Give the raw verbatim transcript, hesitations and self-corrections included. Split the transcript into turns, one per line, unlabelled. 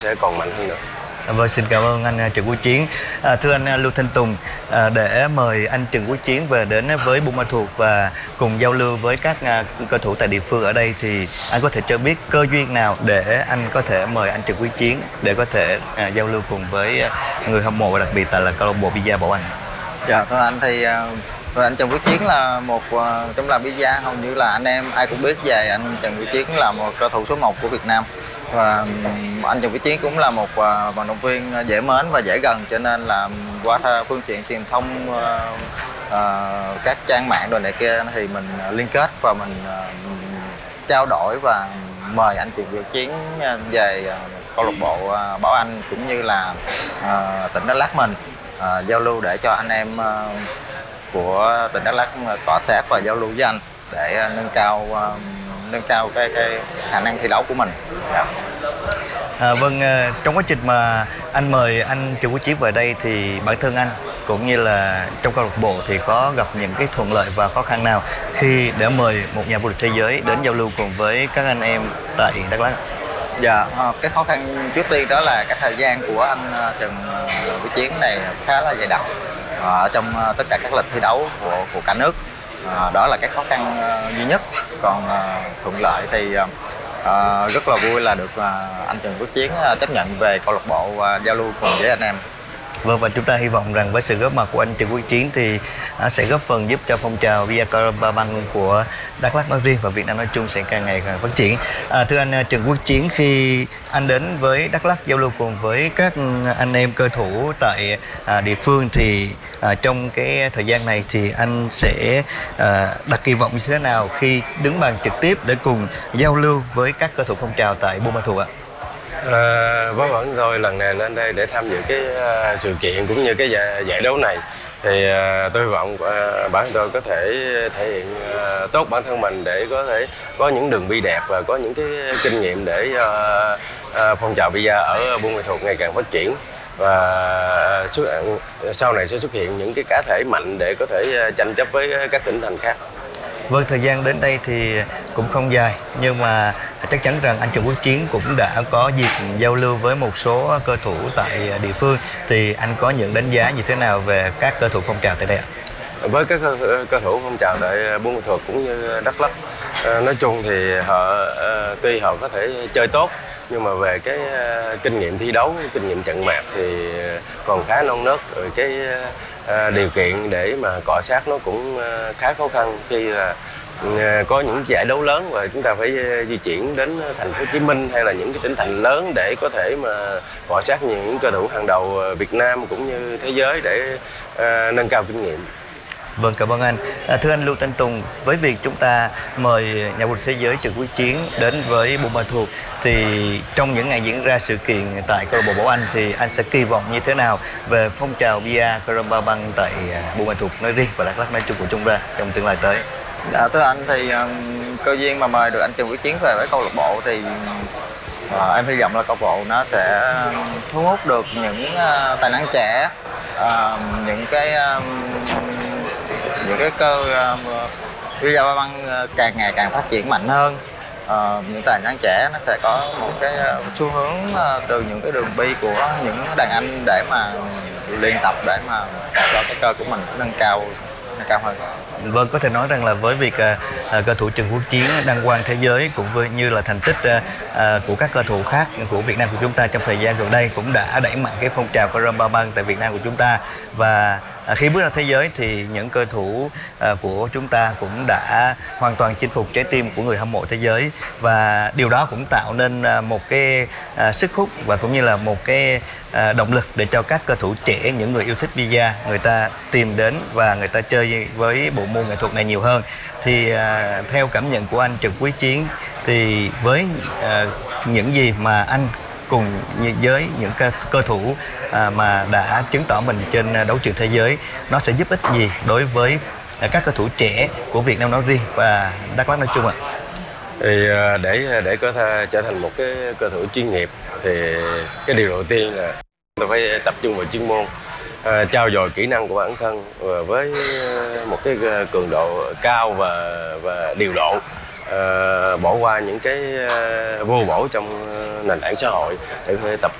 sẽ còn mạnh hơn nữa.
Vâng, xin cảm ơn anh Trần Quốc Chiến. À, thưa anh Lưu Thanh Tùng, à, để mời anh Trần Quốc Chiến về đến với Buôn Ma Thuột và cùng giao lưu với các à, cơ thủ tại địa phương ở đây, thì anh có thể cho biết cơ duyên nào để anh có thể mời anh Trần Quốc Chiến để có thể à, giao lưu cùng với người hâm mộ và đặc biệt là câu lạc bộ Bida Bảo Anh?
Dạ, thưa anh thì uh, anh Trần Quốc Chiến là một uh, trong làng Bida, hầu như là anh em ai cũng biết về anh Trần Quốc Chiến là một cầu thủ số một của Việt Nam. Và um, anh Trần Quốc Chiến cũng là một uh, vận động viên dễ mến và dễ gần, cho nên là qua phương tiện truyền thông, uh, uh, các trang mạng rồi này kia thì mình liên kết và mình uh, trao đổi và mời anh Trần Quốc Chiến về uh, câu lạc bộ uh, Bảo Anh cũng như là uh, tỉnh Đắk Lắk mình uh, giao lưu để cho anh em uh, của tỉnh Đắk Lắk cọ xát và giao lưu với anh để uh, nâng cao uh, nâng cao cái cái khả năng thi đấu của mình. Yeah.
À, vâng, trong quá trình mà anh mời anh Trần Quốc Chiến về đây thì bản thân anh cũng như là trong câu lạc bộ thì có gặp những cái thuận lợi và khó khăn nào khi để mời một nhà vô địch thế giới đến giao lưu cùng với các anh em tại Đắk Lắk?
Dạ, cái khó khăn trước tiên đó là cái thời gian của anh Trần Quốc Chiến này khá là dày đặc ở trong tất cả các lịch thi đấu của của cả nước. À, đó là cái khó khăn uh, duy nhất. Còn uh, thuận lợi thì uh, rất là vui là được uh, anh Trần Quốc Chiến uh, chấp nhận về câu lạc bộ uh, giao lưu cùng với anh em.
Vâng, và chúng ta hy vọng rằng với sự góp mặt của anh Trần Quốc Chiến thì à, sẽ góp phần giúp cho phong trào Bida Carabao của Đắk Lắk nói riêng và Việt Nam nói chung sẽ càng ngày càng phát triển. À, thưa anh Trần Quốc Chiến, khi anh đến với Đắk Lắk giao lưu cùng với các anh em cơ thủ tại à, địa phương thì à, trong cái thời gian này thì anh sẽ à, đặt kỳ vọng như thế nào khi đứng bàn trực tiếp để cùng giao lưu với các cơ thủ phong trào tại Buôn Ma Thuột ạ?
À, với bản tôi lần này lên đây để tham dự cái uh, sự kiện cũng như cái giải, giải đấu này thì uh, tôi hy vọng uh, bản thân tôi có thể thể hiện uh, tốt bản thân mình để có thể có những đường bi đẹp và có những cái kinh nghiệm để uh, uh, phong trào Bida ở Buôn Ma Thuột ngày càng phát triển và uh, sau này sẽ xuất hiện những cái cá thể mạnh để có thể uh, tranh chấp với các tỉnh thành khác.
Vâng, thời gian đến đây thì cũng không dài, nhưng mà chắc chắn rằng anh Trần Quốc Chiến cũng đã có dịp giao lưu với một số cơ thủ tại địa phương, thì anh có những đánh giá như thế nào về các cơ thủ phong trào tại đây ạ?
Với các cơ, cơ thủ phong trào tại Buôn Ma Thuột cũng như Đắk Lắk, nói chung thì họ tuy họ có thể chơi tốt nhưng mà về cái kinh nghiệm thi đấu, kinh nghiệm trận mạc thì còn khá non nớt, rồi cái điều kiện để mà cọ sát nó cũng khá khó khăn khi là có những giải đấu lớn và chúng ta phải di chuyển đến thành phố Hồ Chí Minh hay là những cái tỉnh thành lớn để có thể mà cọ sát những cơ thủ hàng đầu Việt Nam cũng như thế giới để uh, nâng cao kinh nghiệm.
Vâng, cảm ơn anh. À, thưa anh Lưu Thanh Tùng, với việc chúng ta mời nhà vô địch thế giới Trần Quốc Chiến đến với Buôn Ma Thuột thì trong những ngày diễn ra sự kiện tại câu lạc bộ Bảo Anh thì anh sẽ kỳ vọng như thế nào về phong trào Bida Carabao tại Buôn Ma Thuột nói riêng và Đắk Lắk nói chung của chúng ta trong tương lai tới?
Dạ, thưa anh thì um, cơ duyên mà mời được anh Trần Quốc Chiến về với câu lạc bộ thì uh, em hy vọng là câu lạc bộ nó sẽ thu hút được những uh, tài năng trẻ, uh, những cái um, những cái cơ Bida Carabao càng ngày càng phát triển mạnh hơn. Uh, những tài năng trẻ nó sẽ có một cái xu hướng uh, từ những cái đường bi của những đàn anh để mà luyện tập để mà cho cái cơ của mình nâng cao nâng cao hơn.
Vâng, có thể nói rằng là với việc uh, cơ thủ Trần Quốc Chiến đăng quang thế giới cũng với như là thành tích uh, uh, của các cơ thủ khác của Việt Nam của chúng ta trong thời gian gần đây cũng đã đẩy mạnh cái phong trào Carabao tại Việt Nam của chúng ta, và À, khi bước ra thế giới thì những cơ thủ à, của chúng ta cũng đã hoàn toàn chinh phục trái tim của người hâm mộ thế giới, và điều đó cũng tạo nên à, một cái à, sức hút và cũng như là một cái à, động lực để cho các cơ thủ trẻ, những người yêu thích Bida, người ta tìm đến và người ta chơi với bộ môn nghệ thuật này nhiều hơn. Thì à, theo cảm nhận của anh Trần Quốc Chiến thì với à, những gì mà anh cùng với những cơ, cơ thủ à, mà đã chứng tỏ mình trên đấu trường thế giới, nó sẽ giúp ích gì đối với à, các cơ thủ trẻ của Việt Nam nói riêng và Đắk Lắk nói chung ạ?
Thì để để có thể trở thành một cái cơ thủ chuyên nghiệp thì cái điều đầu tiên là tôi phải tập trung vào chuyên môn, à, trau dồi kỹ năng của bản thân và với một cái cường độ cao và và điều độ. ờ, bỏ qua những cái ờ, vô bổ trong ờ, nền tảng xã hội để tập